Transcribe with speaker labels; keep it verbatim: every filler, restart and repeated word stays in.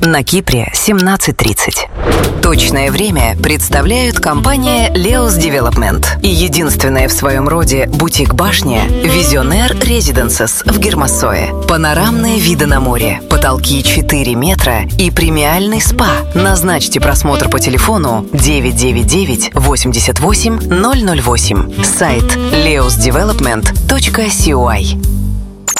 Speaker 1: На Кипре семнадцать тридцать. Точное время представляют компания Leos Development и единственная в своем роде бутик-башня Visionaire Residences в Гермассое. Панорамные виды на море, потолки четыре метра и премиальный спа. Назначьте просмотр по телефону девять девять девять восемьдесят восемь ноль ноль восемь. Сайт leos development точка си о ай.